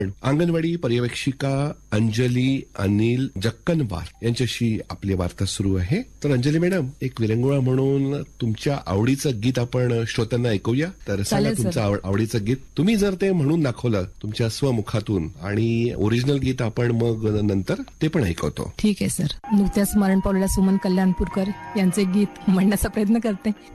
अंगणवाडी पर्यवेक्षिका अंजली अनिल जक्कनवार यांच्याशी आपली वार्ता सुरू आहे. तर अंजली मॅडम, एक विरंगुळा म्हणून तुमच्या आवडीचं गीत आपण श्रोत्यांना ऐकूया. तर सांगा तुमचं आवडीचं गीत. तुम्ही जर ते म्हणून दाखवलं तुमच्या स्वमुखातून, आणि ओरिजिनल गीत आपण मग नंतर ते पण ऐकवतो. ठीक आहे सर. नुकत्याच मरण पावलेल्या सुमन कल्याणपूरकर यांचे गीत म्हणण्याचा प्रयत्न करते.